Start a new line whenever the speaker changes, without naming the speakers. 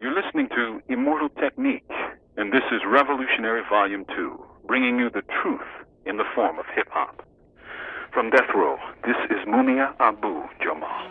You're listening to Immortal Technique, and this is Revolutionary Volume 2, bringing you the truth in the form of hip-hop. From Death Row, this is Mumia Abu Jamal.